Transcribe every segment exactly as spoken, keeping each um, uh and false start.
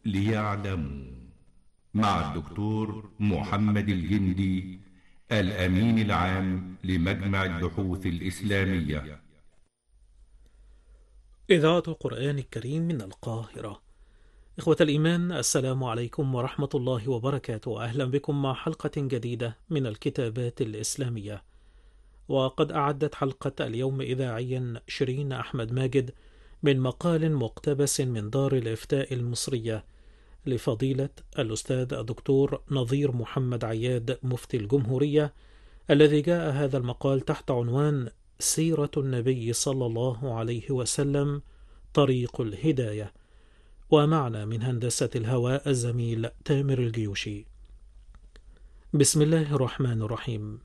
ليعلموا، مع الدكتور محمد الجندي، الأمين العام لمجمع البحوث الإسلامية. إذاعة القرآن الكريم من القاهرة. إخوة الإيمان، السلام عليكم ورحمة الله وبركاته. أهلا بكم مع حلقة جديدة من الكتابات الإسلامية. وقد أعدت حلقة اليوم إذاعيا شيرين أحمد ماجد من مقال مقتبس من دار الإفتاء المصرية لفضيلة الأستاذ الدكتور نظير محمد عياد مفتي الجمهورية، الذي جاء هذا المقال تحت عنوان سيرة النبي صلى الله عليه وسلم طريق الهداية، ومعنا من هندسة الهواء الزميل تامر الجيوشي. بسم الله الرحمن الرحيم.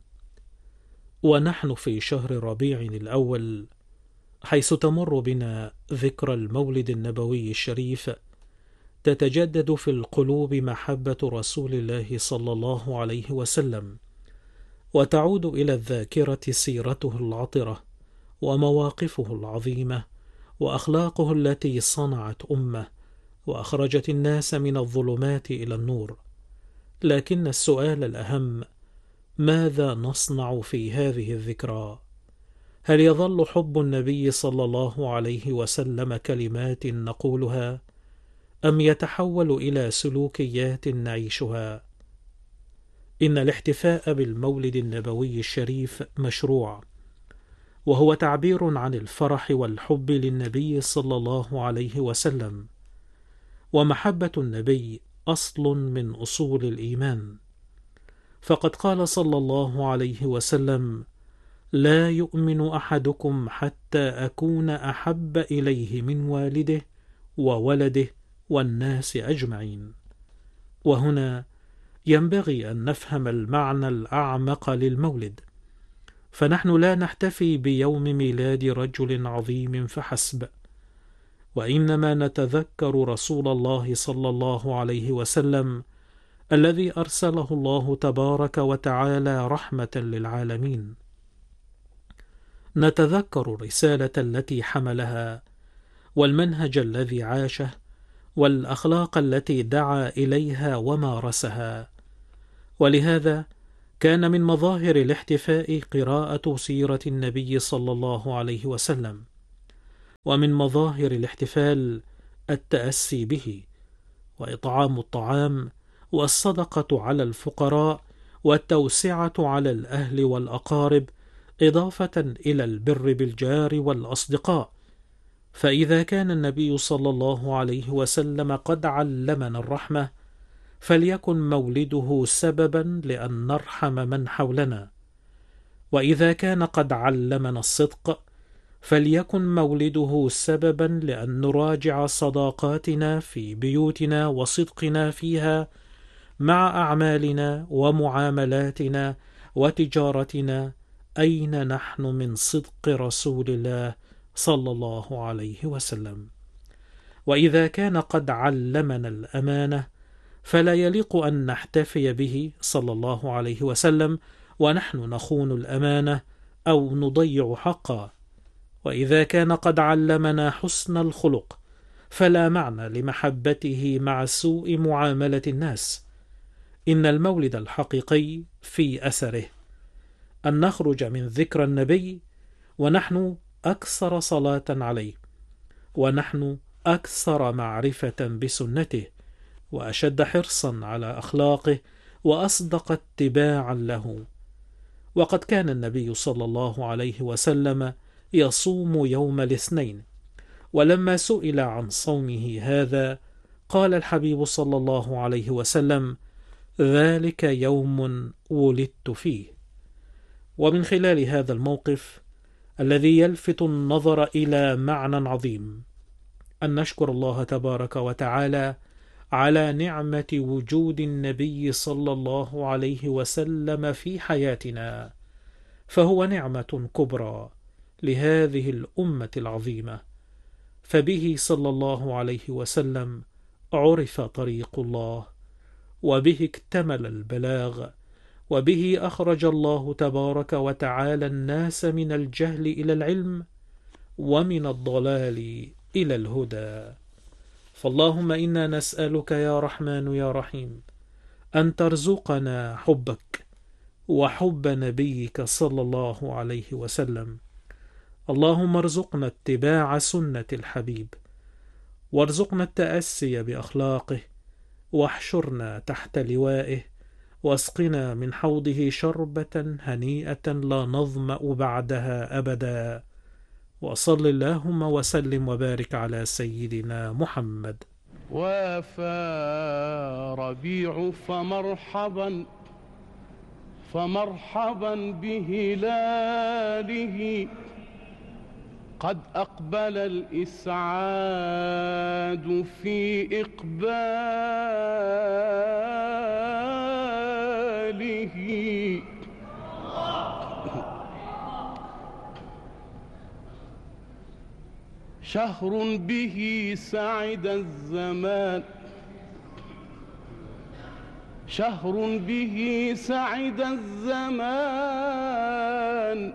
ونحن في شهر ربيع الأول، حيث تمر بنا ذكرى المولد النبوي الشريف، تتجدد في القلوب محبة رسول الله صلى الله عليه وسلم، وتعود إلى الذاكرة سيرته العطرة ومواقفه العظيمة وأخلاقه التي صنعت أمة وأخرجت الناس من الظلمات إلى النور. لكن السؤال الأهم: ماذا نصنع في هذه الذكرى؟ هل يظل حب النبي صلى الله عليه وسلم كلمات نقولها، أم يتحول إلى سلوكيات نعيشها؟ إن الاحتفاء بالمولد النبوي الشريف مشروع، وهو تعبير عن الفرح والحب للنبي صلى الله عليه وسلم، ومحبة النبي أصل من أصول الإيمان، فقد قال صلى الله عليه وسلم: لا يؤمن أحدكم حتى أكون أحب إليه من والده وولده والناس أجمعين. وهنا ينبغي أن نفهم المعنى الأعمق للمولد، فنحن لا نحتفي بيوم ميلاد رجل عظيم فحسب، وإنما نتذكر رسول الله صلى الله عليه وسلم الذي أرسله الله تبارك وتعالى رحمة للعالمين. نتذكر الرسالة التي حملها، والمنهج الذي عاشه، والأخلاق التي دعا إليها ومارسها. ولهذا كان من مظاهر الاحتفاء قراءة سيرة النبي صلى الله عليه وسلم، ومن مظاهر الاحتفال التأسي به، وإطعام الطعام، والصدقة على الفقراء، والتوسعة على الأهل والأقارب، إضافة إلى البر بالجار والأصدقاء. فإذا كان النبي صلى الله عليه وسلم قد علمنا الرحمة، فليكن مولده سببا لأن نرحم من حولنا. وإذا كان قد علمنا الصدق، فليكن مولده سببا لأن نراجع صداقاتنا في بيوتنا وصدقنا فيها مع أعمالنا ومعاملاتنا وتجارتنا. أين نحن من صدق رسول الله صلى الله عليه وسلم؟ وإذا كان قد علمنا الأمانة، فلا يليق أن نحتفي به صلى الله عليه وسلم ونحن نخون الأمانة أو نضيع حقا. وإذا كان قد علمنا حسن الخلق، فلا معنى لمحبته مع سوء معاملة الناس. إن المولد الحقيقي في أثره أن نخرج من ذكرى النبي ونحن أكثر صلاة عليه، ونحن أكثر معرفة بسنته، وأشد حرصا على أخلاقه، وأصدق اتباعا له. وقد كان النبي صلى الله عليه وسلم يصوم يوم الاثنين، ولما سئل عن صومه هذا قال الحبيب صلى الله عليه وسلم: ذلك يوم ولدت فيه. ومن خلال هذا الموقف الذي يلفت النظر إلى معنى عظيم، أن نشكر الله تبارك وتعالى على نعمة وجود النبي صلى الله عليه وسلم في حياتنا، فهو نعمة كبرى لهذه الأمة العظيمة، فبه صلى الله عليه وسلم عرف طريق الله، وبه اكتمل البلاغ، وبه أخرج الله تبارك وتعالى الناس من الجهل إلى العلم، ومن الضلال إلى الهدى. فاللهم إنا نسألك يا رحمن يا رحيم أن ترزقنا حبك وحب نبيك صلى الله عليه وسلم. اللهم ارزقنا اتباع سنة الحبيب، وارزقنا التأسي بأخلاقه، واحشرنا تحت لوائه، واسقنا من حوضه شربة هنيئة لا نظمأ بعدها أبدا. وصل اللهم وسلم وبارك على سيدنا محمد. وافى ربيع فمرحبا فمرحبا بهلاله، قد أقبل الإسعاد في إقباله. شهر به سعد الزمان، شهر به سعد الزمان،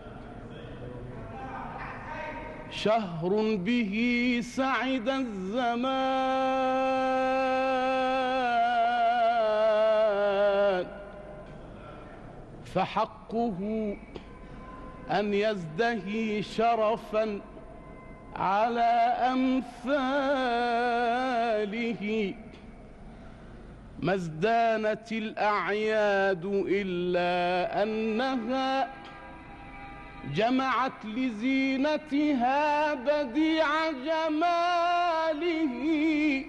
شهر به سعد الزمان، فحقه أن يزدهي شرفا على أمثاله. ما ازدانت الأعياد إلا أنها جمعت لزينتها بديع جماله.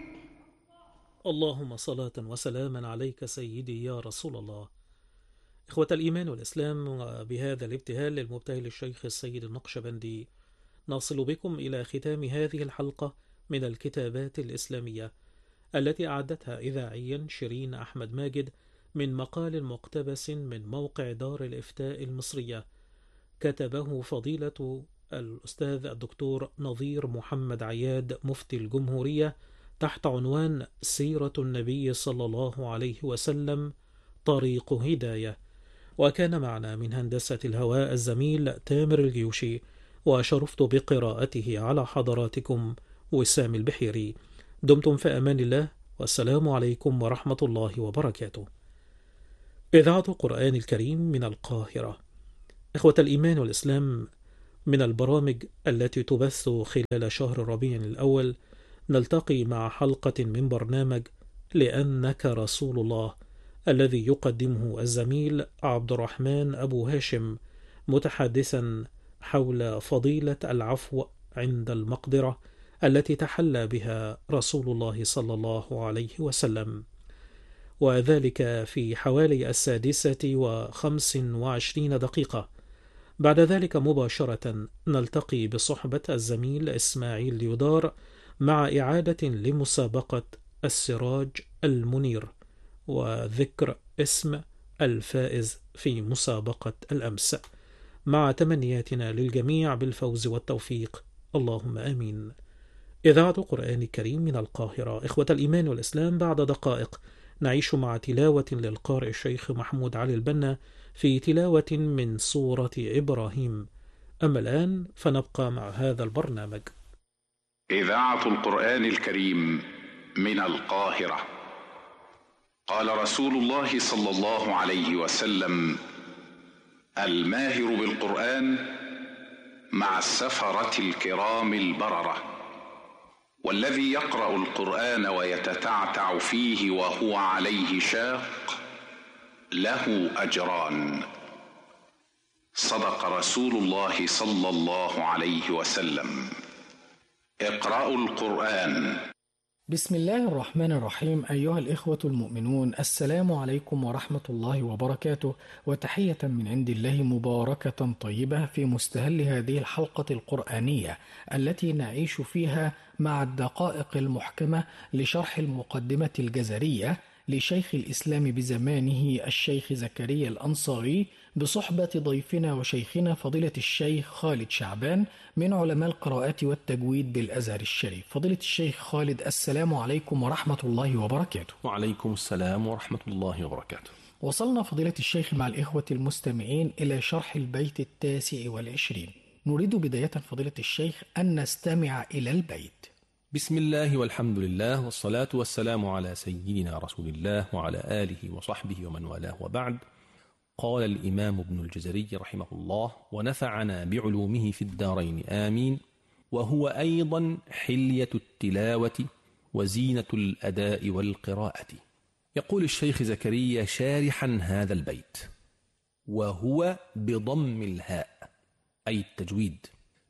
اللهم صلاة وسلاما عليك سيدي يا رسول الله. إخوة الإيمان والإسلام، وبهذا الابتهال للمبتهل الشيخ السيد النقشبندي نصل بكم إلى ختام هذه الحلقة من الكتابات الإسلامية التي أعدتها إذاعيا شيرين أحمد ماجد من مقال مقتبس من موقع دار الإفتاء المصرية، كتبه فضيلة الأستاذ الدكتور نظير محمد عياد مفتي الجمهورية تحت عنوان سيرة النبي صلى الله عليه وسلم طريق هداية. وكان معنا من هندسة الهواء الزميل تامر الجيوشي، وشرفت بقراءته على حضراتكم وسام البحيري. دمتم في أمان الله، والسلام عليكم ورحمة الله وبركاته. إذاعة القرآن الكريم من القاهرة. إخوة الإيمان والإسلام، من البرامج التي تبث خلال شهر ربيع الأول نلتقي مع حلقة من برنامج لأنك رسول الله، الذي يقدمه الزميل عبد الرحمن أبو هاشم، متحدثا حول فضيلة العفو عند المقدرة التي تحلى بها رسول الله صلى الله عليه وسلم، وذلك في حوالي السادسة وخمس وعشرين دقيقة. بعد ذلك مباشرة نلتقي بصحبة الزميل إسماعيل ليودار مع إعادة لمسابقة السراج المنير، وذكر اسم الفائز في مسابقة الأمس، مع تمنياتنا للجميع بالفوز والتوفيق، اللهم آمين. إذاعة القرآن الكريم من القاهرة. إخوة الإيمان والإسلام، بعد دقائق نعيش مع تلاوة للقارئ الشيخ محمود علي البنا في تلاوة من سورة إبراهيم. أما الآن فنبقى مع هذا البرنامج. إذاعة القرآن الكريم من القاهرة. قال رسول الله صلى الله عليه وسلم: الماهر بالقرآن مع السفرة الكرام البررة، والذي يقرأ القرآن ويتتعتع فيه وهو عليه شاق له أجران. صدق رسول الله صلى الله عليه وسلم. اقرأوا القرآن. بسم الله الرحمن الرحيم. أيها الإخوة المؤمنون، السلام عليكم ورحمة الله وبركاته، وتحية من عند الله مباركة طيبة في مستهل هذه الحلقة القرآنية التي نعيش فيها مع الدقائق المحكمة لشرح المقدمة الجزرية لشيخ الإسلام بزمانه الشيخ زكريا الأنصاري، بصحبة ضيفنا وشيخنا فضيلة الشيخ خالد شعبان من علماء القراءات والتجويد بالأزهر الشريف. فضيلة الشيخ خالد، السلام عليكم ورحمة الله وبركاته. وعليكم السلام ورحمة الله وبركاته. وصلنا فضيلة الشيخ مع الإخوة المستمعين إلى شرح البيت التاسع والعشرين. نريد بداية فضيلة الشيخ أن نستمع إلى البيت. بسم الله والحمد لله والصلاة والسلام على سيدنا رسول الله وعلى آله وصحبه ومن والاه وبعد. قال الإمام ابن الجزري رحمه الله ونفعنا بعلومه في الدارين آمين. وهو أيضا حلية التلاوة وزينة الأداء والقراءة. يقول الشيخ زكريا شارحا هذا البيت: وهو بضم الهاء أي التجويد،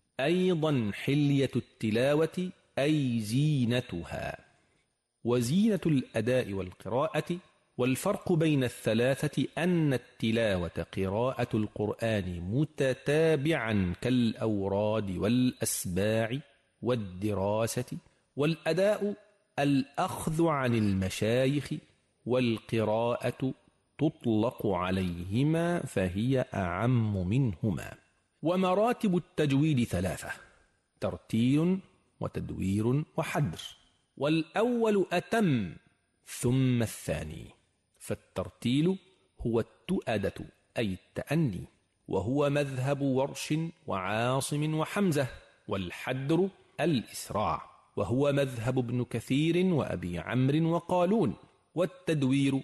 أيضا حلية التلاوة أي زينتها، وزينة الأداء والقراءة. والفرق بين الثلاثة أن التلاوة قراءة القرآن متتابعا كالأوراد والأسباع والدراسة، والأداء الأخذ عن المشايخ، والقراءة تطلق عليهما فهي أعم منهما. ومراتب التجويد ثلاثة: ترتيل وتدوير وحدر، والأول أتم ثم الثاني. فالترتيل هو التؤدة أي التأني، وهو مذهب ورش وعاصم وحمزة. والحدر الإسراع، وهو مذهب ابن كثير وأبي عمرو وقالون. والتدوير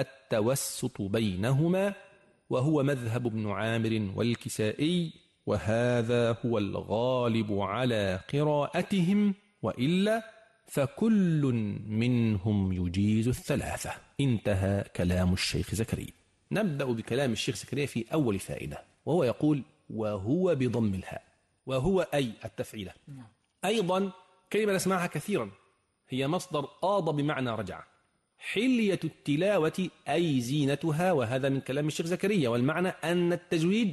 التوسط بينهما، وهو مذهب ابن عامر والكسائي، وهذا هو الغالب على قراءتهم، وإلا فكل منهم يجيز الثلاثة. انتهى كلام الشيخ زكريا. نبدأ بكلام الشيخ زكريا في أول فائدة، وهو يقول: وهو بضم الهاء. وهو أي التفعيلة. أيضا كلمة نسمعها كثيرا، هي مصدر آض بمعنى رجع. حلية التلاوة أي زينتها، وهذا من كلام الشيخ زكريا، والمعنى أن التجويد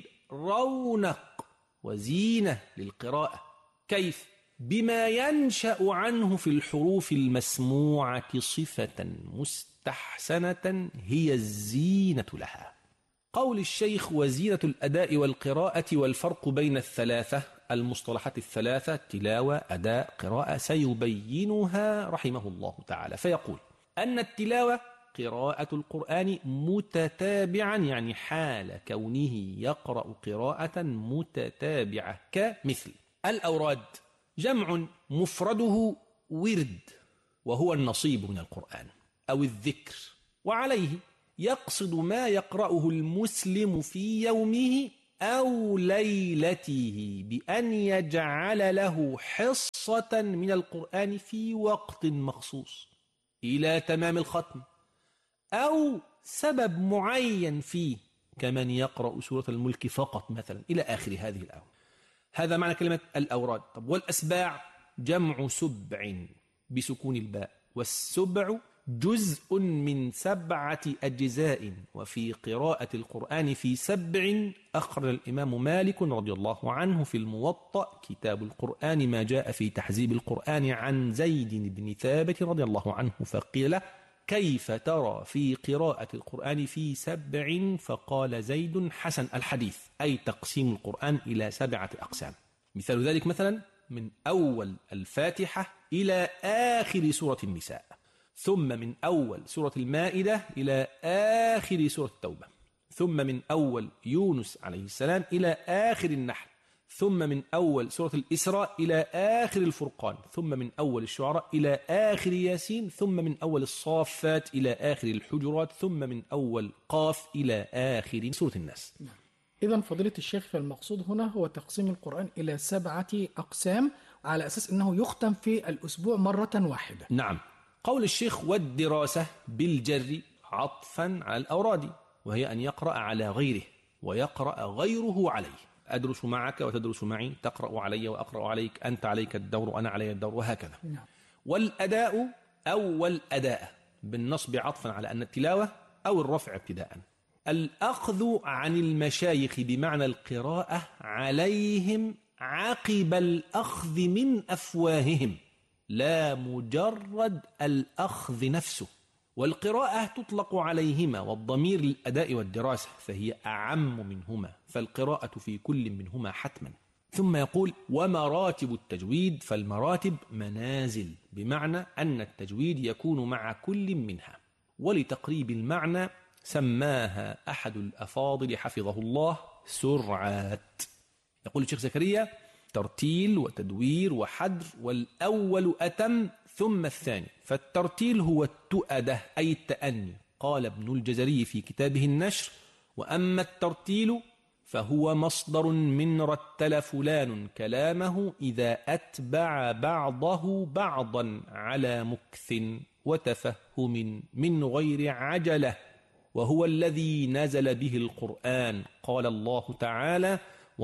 رونق وزينة للقراءة. كيف؟ بما ينشأ عنه في الحروف المسموعة صفة مستحسنة هي الزينة لها. قول الشيخ وزينة الأداء والقراءة، والفرق بين الثلاثة المصطلحات الثلاثة تلاوة أداء قراءة سيبينها رحمه الله تعالى، فيقول أن التلاوة قراءة القرآن متتابعا، يعني حال كونه يقرأ قراءة متتابعة، كمثل الأوراد، جمع مفرده ورد، وهو النصيب من القرآن أو الذكر، وعليه يقصد ما يقرأه المسلم في يومه أو ليلته بأن يجعل له حصة من القرآن في وقت مخصوص إلى تمام الختم، أو سبب معين فيه، كمن يقرأ سورة الملك فقط مثلا، إلى آخر هذه الآية. هذا معنى كلمة الأوراد. طب والأسباع جمع سبع بسكون الباء، والسبع جزء من سبعة أجزاء. وفي قراءة القرآن في سبع أخرج الإمام مالك رضي الله عنه في الموطأ كتاب القرآن ما جاء في تحزيب القرآن عن زيد بن ثابت رضي الله عنه، فقيل له: كيف ترى في قراءة القرآن في سبع؟ فقال زيد: حسن الحديث، أي تقسيم القرآن إلى سبعة أقسام. مثال ذلك مثلا من أول الفاتحة إلى آخر سورة النساء، ثم من أول سورة المائدة إلى آخر سورة التوبة، ثم من أول يونس عليه السلام إلى آخر النحل، ثم من أول سورة الإسراء إلى آخر الفرقان، ثم من أول الشعراء إلى آخر ياسين، ثم من أول الصافات إلى آخر الحجرات، ثم من أول قاف إلى آخر سورة الناس. إذن فضيلة الشيخ، فالمقصود هنا هو تقسيم القرآن إلى سبعة أقسام على أساس أنه يختم في الأسبوع مرة واحدة. نعم. قول الشيخ والدراسة بالجر عطفا على الأوراد، وهي أن يقرأ على غيره ويقرأ غيره عليه. أدرس معك وتدرس معي، تقرأ علي وأقرأ عليك، أنت عليك الدور وأنا علي الدور، وهكذا. نعم. والأداء أو والأداء بالنصب عطفا على أن التلاوة، أو الرفع ابتداء. الأخذ عن المشايخ بمعنى القراءة عليهم عقب الأخذ من أفواههم، لا مجرد الأخذ نفسه. والقراءة تطلق عليهما، والضمير للأداء والدراسة، فهي أعم منهما، فالقراءة في كل منهما حتما. ثم يقول: ومراتب التجويد، فالمراتب منازل، بمعنى أن التجويد يكون مع كل منها. ولتقريب المعنى سماها أحد الأفاضل حفظه الله سرعات. يقول الشيخ زكريا: ترتيل وتدوير وحدر، والأول أتم ثم الثاني. فالترتيل هو التؤدة أي التأني. قال ابن الجزري في كتابه النشر: وأما الترتيل فهو مصدر من رتل فلان كلامه إذا أتبع بعضه بعضا على مكث وتفهم من غير عجلة، وهو الذي نزل به القرآن. قال الله تعالى: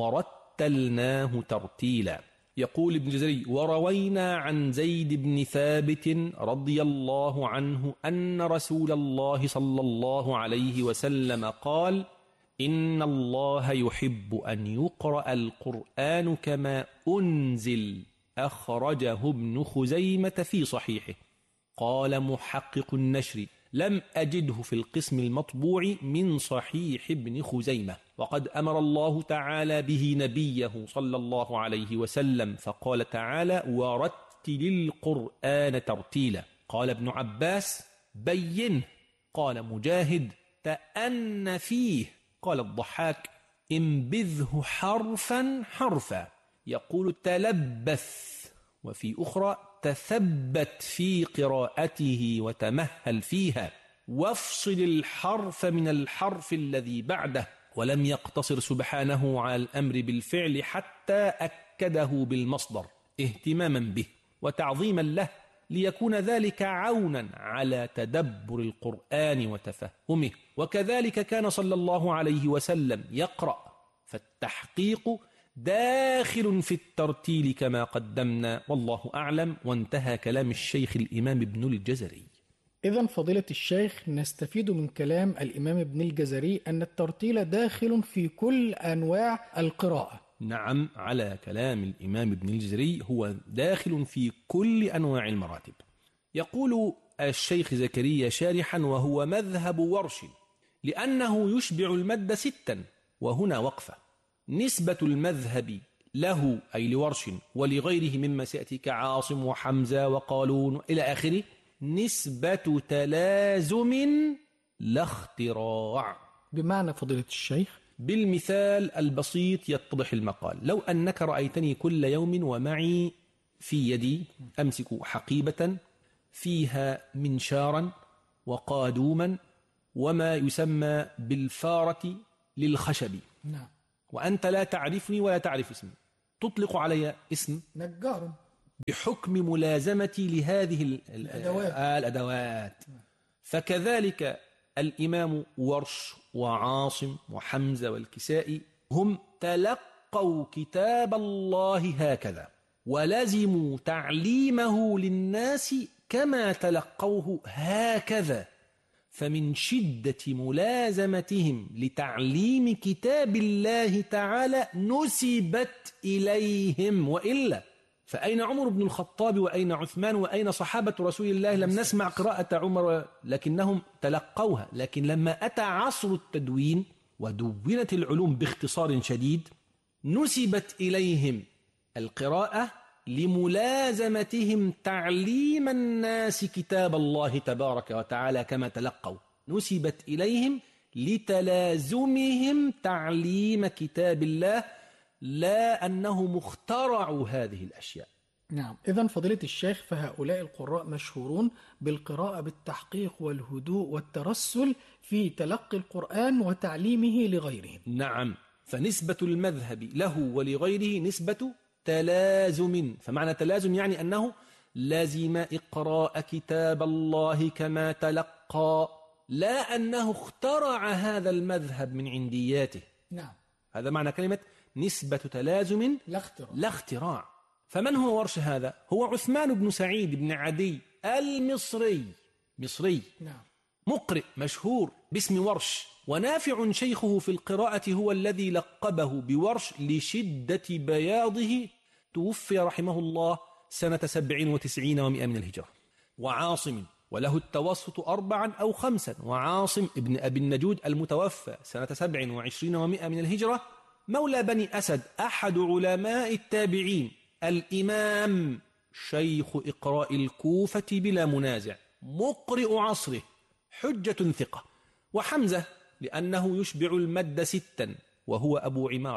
ورتلناه ترتيلا. يقول ابن جزري: وروينا عن زيد بن ثابت رضي الله عنه أن رسول الله صلى الله عليه وسلم قال: إن الله يحب أن يقرأ القرآن كما أنزل. أخرجه ابن خزيمة في صحيحه. قال محقق النشر: لم أجده في القسم المطبوع من صحيح ابن خزيمة. وقد أمر الله تعالى به نبيه صلى الله عليه وسلم، فقال تعالى: ورتل القرآن ترتيلا. قال ابن عباس: بين. قال مجاهد: تأن فيه. قال الضحاك: انبذه حرفا حرفا. يقول: تلبث. وفي أخرى: تثبت في قراءته وتمهل فيها، وافصل الحرف من الحرف الذي بعده. ولم يقتصر سبحانه على الأمر بالفعل حتى أكده بالمصدر اهتماما به وتعظيما له، ليكون ذلك عونا على تدبر القرآن وتفهمه. وكذلك كان صلى الله عليه وسلم يقرأ، فالتحقيق داخل في الترتيل كما قدمنا، والله أعلم. وانتهى كلام الشيخ الإمام ابن الجزري. إذن فضيلة الشيخ، نستفيد من كلام الإمام ابن الجزري أن الترتيل داخل في كل أنواع القراءة. نعم، على كلام الإمام ابن الجزري هو داخل في كل أنواع المراتب. يقول الشيخ زكريا شارحا: وهو مذهب ورش، لأنه يشبع المد ستا. وهنا وقفة. نسبة المذهب له أي لورش ولغيره مما سيأتي كعاصم وحمزة وقالون إلى آخره نسبة تلازم لا اختراع. بمعنى فضيلة الشيخ؟ بالمثال البسيط يتضح المقال. لو أنك رأيتني كل يوم ومعي في يدي أمسك حقيبة فيها منشارا وقادوما وما يسمى بالفارة للخشب، نعم، وأنت لا تعرفني ولا تعرف اسمي، تطلق علي اسم نجار بحكم ملازمتي لهذه الأدوات. الأدوات. فكذلك الإمام ورش وعاصم وحمزة والكسائي هم تلقوا كتاب الله هكذا، ولزموا تعليمه للناس كما تلقوه هكذا. فمن شدة ملازمتهم لتعليم كتاب الله تعالى نسبت إليهم، وإلا فأين عمر بن الخطاب وأين عثمان وأين صحابة رسول الله؟ لم نسمع قراءة عمر لكنهم تلقوها. لكن لما أتى عصر التدوين ودونت العلوم باختصار شديد نسبت إليهم القراءة لملازمتهم تعليم الناس كتاب الله تبارك وتعالى كما تلقوا، نسبت إليهم لتلازمهم تعليم كتاب الله، لا أنهم اخترعوا هذه الأشياء. نعم، إذن فضيلة الشيخ فهؤلاء القراء مشهورون بالقراءة بالتحقيق والهدوء والترسل في تلقي القرآن وتعليمه لغيرهم. نعم، فنسبة المذهب له ولغيره نسبة تلازم. فمعنى تلازم يعني أنه لازم إقراء كتاب الله كما تلقى، لا أنه اخترع هذا المذهب من عندياته. نعم، هذا معنى كلمة نسبة تلازم لا اختراع. لا اختراع. فمن هو ورش هذا؟ هو عثمان بن سعيد بن عدي المصري، مصري، نعم، مقرئ مشهور باسم ورش. ونافع شيخه في القراءة هو الذي لقبه بورش لشدة بياضه، توفي رحمه الله سنة سبع وتسعين ومئة من الهجرة. وعاصم وله التوسط أربعا أو خمسا، وعاصم ابن أبي النجود المتوفى سنة سبع وعشرين ومئة من الهجرة، مولى بني أسد، أحد علماء التابعين، الإمام، شيخ إقراء الكوفة بلا منازع، مقرئ عصره، حجة ثقة. وحمزة لأنه يشبع المد ستا، وهو أبو عمارة،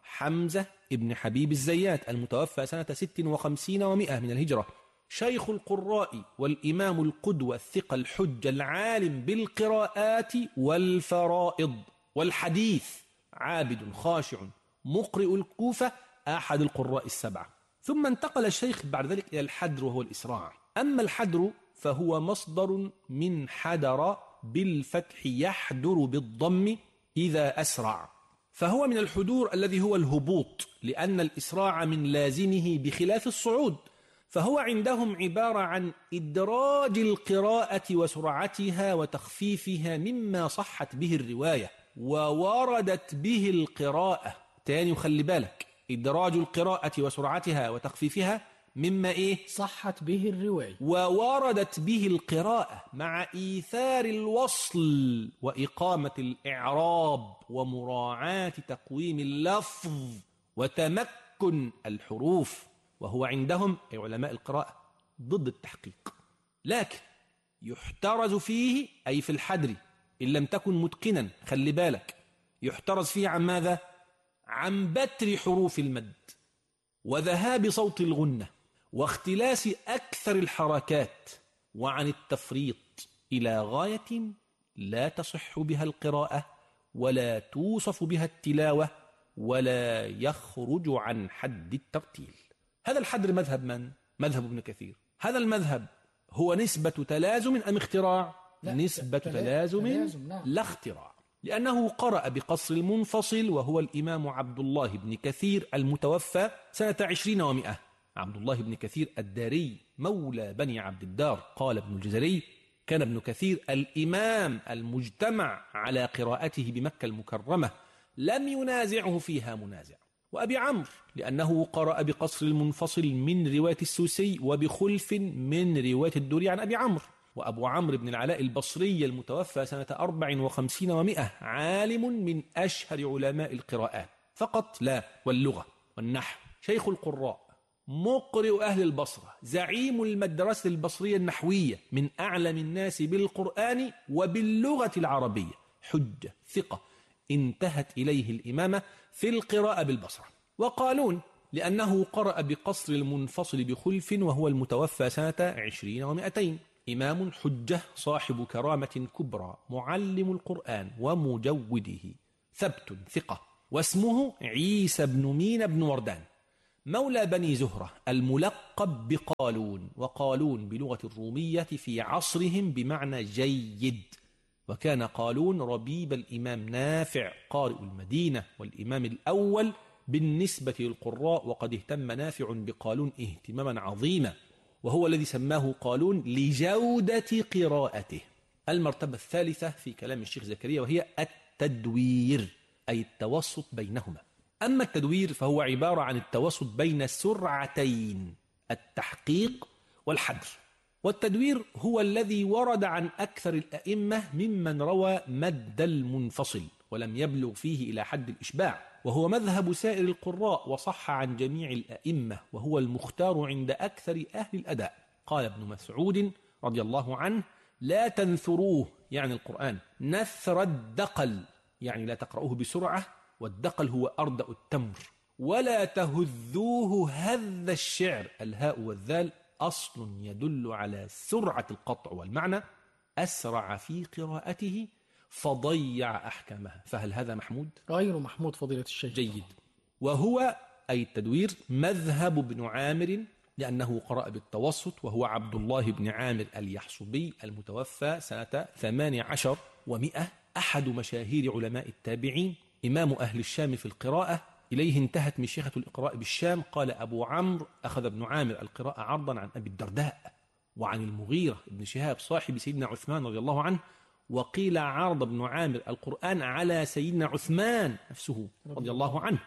حمزة ابن حبيب الزيات المتوفى سنة ست وخمسين ومئة من الهجرة، شيخ القراء والإمام القدوة الثقة الحجة العالم بالقراءات والفرائض والحديث، عابد خاشع مقرئ الكوفة، أحد القراء السبعة. ثم انتقل الشيخ بعد ذلك إلى الحدر وهو الإسراع. أما الحدر فهو مصدر من حدر بالفتح يحدر بالضم إذا أسرع، فهو من الحدور الذي هو الهبوط، لأن الإسراع من لازمه بخلاف الصعود، فهو عندهم عبارة عن إدراج القراءة وسرعتها وتخفيفها مما صحت به الرواية ووردت به القراءة. تاني وخلي بالك، إدراج القراءة وسرعتها وتخفيفها مما إيه؟ صحت به الرواية ووردت به القراءة، مع إيثار الوصل وإقامة الإعراب ومراعاة تقويم اللفظ وتمكن الحروف، وهو عندهم أي علماء القراءة ضد التحقيق. لكن يحترز فيه أي في الحدر إن لم تكن متقنا، خلي بالك، يحترز فيه عن ماذا؟ عن بتر حروف المد وذهاب صوت الغنة واختلاس أكثر الحركات، وعن التفريط إلى غاية لا تصح بها القراءة ولا توصف بها التلاوة ولا يخرج عن حد الترتيل. هذا الحدر مذهب من؟ مذهب ابن كثير. هذا المذهب هو نسبة تلازم أم اختراع؟ نسبة تلازم, تلازم نعم. لا اختراع، لأنه قرأ بقصر المنفصل وهو الإمام عبد الله بن كثير المتوفى سنة عشرين ومئة. عبد الله بن كثير الداري مولى بني عبد الدار. قال ابن الجزري: كان ابن كثير الإمام المجتمع على قراءته بمكة المكرمة، لم ينازعه فيها منازع. وأبي عمرو لأنه قرأ بقصر المنفصل من رواية السوسي وبخلف من رواية الدوري عن أبي عمرو. وأبو عمرو بن العلاء البصري المتوفى سنة أربع وخمسين ومئة عالم من أشهر علماء القراءات فقط لا واللغة والنحو، شيخ القراء، مقرئ أهل البصرة، زعيم المدرسة البصرية النحوية، من أعلم الناس بالقرآن وباللغة العربية، حجة ثقة انتهت إليه الإمامة في القراءة بالبصرة. وقالون لأنه قرأ بقصر المنفصل بخلف وهو المتوفى سنة عشرين ومئتين، إمام حجة صاحب كرامة كبرى، معلم القرآن ومجوده، ثبت ثقة، واسمه عيسى بن مين بن وردان، مولى بني زهرة، الملقب بقالون. وقالون بلغة الرومية في عصرهم بمعنى جيد، وكان قالون ربيب الإمام نافع قارئ المدينة والإمام الأول بالنسبة للقراء، وقد اهتم نافع بقالون اهتماما عظيما، وهو الذي سماه قالون لجودة قراءته. المرتبة الثالثة في كلام الشيخ زكريا وهي التدوير، أي التوسط بينهما. أما التدوير فهو عبارة عن التوسط بين سرعتين، التحقيق والحدر. والتدوير هو الذي ورد عن أكثر الأئمة ممن روى مد المنفصل ولم يبلغ فيه إلى حد الإشباع، وهو مذهب سائر القراء وصح عن جميع الأئمة، وهو المختار عند أكثر أهل الأداء. قال ابن مسعود رضي الله عنه: لا تنثروه، يعني القرآن، نثر الدقل، يعني لا تقرأوه بسرعة، والدقل هو أردأ التمر، ولا تهذوه هذ الشعر، الهاء والذال أصل يدل على سرعة القطع، والمعنى أسرع في قراءته فضيع أحكامها. فهل هذا محمود؟ غير محمود فضيلة الشيخ. جيد. وهو أي التدوير مذهب ابن عامر، لأنه قرأ بالتوسط، وهو عبد الله بن عامر اليحصبي المتوفى سنة ثمان عشر ومئة، أحد مشاهير علماء التابعين، إمام أهل الشام في القراءة، إليه انتهت مشيخة الإقراء بالشام. قال أبو عمرو: أخذ ابن عامر القراءة عرضا عن أبي الدرداء وعن المغيرة بن شهاب صاحب سيدنا عثمان رضي الله عنه، وقيل عرض ابن عامر القرآن على سيدنا عثمان نفسه رضي الله عنه.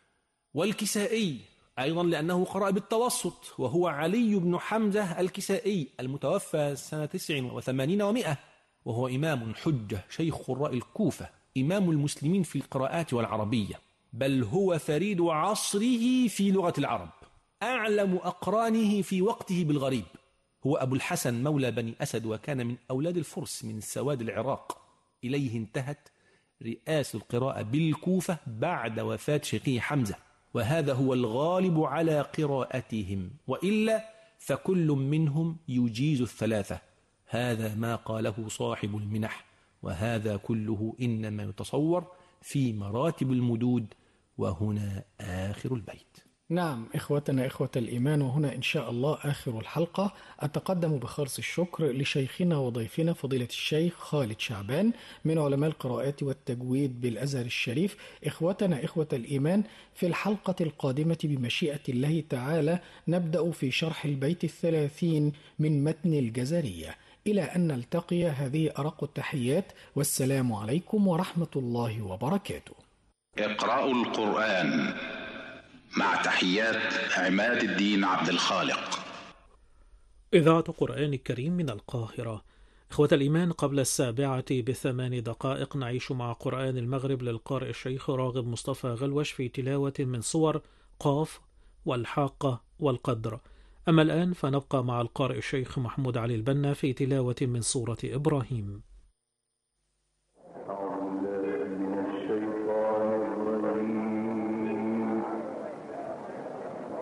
والكسائي أيضا لأنه قرأ بالتوسط، وهو علي بن حمزة الكسائي المتوفى سنة تسع وثمانين ومئة، وهو إمام حجة، شيخ قراء الكوفة، إمام المسلمين في القراءات والعربية، بل هو فريد عصره في لغة العرب، أعلم أقرانه في وقته بالغريب. هو أبو الحسن مولى بني أسد، وكان من أولاد الفرس من سواد العراق. إليه انتهت رئاسة القراءة بالكوفة بعد وفاة شيخه حمزة، وهذا هو الغالب على قراءتهم، وإلا فكل منهم يجيز الثلاثة. هذا ما قاله صاحب المنح، وهذا كله إنما يتصور في مراتب المدود، وهنا آخر البيت. نعم إخوتنا إخوة الإيمان، وهنا إن شاء الله آخر الحلقة. أتقدم بخالص الشكر لشيخنا وضيفنا فضيلة الشيخ خالد شعبان من علماء القراءات والتجويد بالأزهر الشريف. إخوتنا إخوة الإيمان، في الحلقة القادمة بمشيئة الله تعالى نبدأ في شرح البيت الثلاثين من متن الجزرية. إلى أن نلتقي، هذه أرق التحيات، والسلام عليكم ورحمة الله وبركاته. اقرأوا القرآن مع تحيات عماد الدين عبد الخالق. إذاعة قرآن الكريم من القاهرة. إخوة الإيمان، قبل السابعة بثمان دقائق نعيش مع قرآن المغرب للقارئ الشيخ راغب مصطفى غلوش في تلاوة من صور قاف والحاقة والقدر. أما الآن فنبقى مع القارئ الشيخ محمود علي البنا في تلاوة من سورة إبراهيم.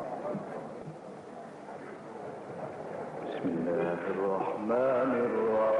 بسم الله الرحمن الرحيم.